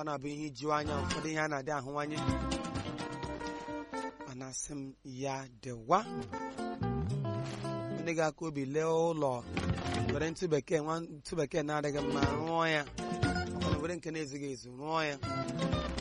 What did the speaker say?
ọkwa na-abụ ihe ijiwa anya ụfọdụ ihe a na-adị ahụwanye mana asị m ya dịwa ndị ga-aka obi lee ụlọ were ntụ bekee na-adịghị mma rụọ ya were nke na-ezighị ezi rụọ ya